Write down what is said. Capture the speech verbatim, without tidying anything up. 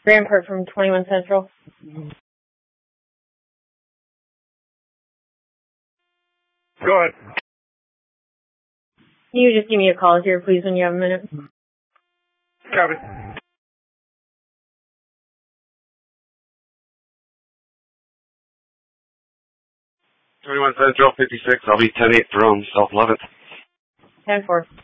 Rampart from twenty-one Central. Go ahead. Can you just give me a call here, please, when you have a minute? Copy. twenty-one Central, fifty-six. I'll be ten eight from South eleventh. ten four.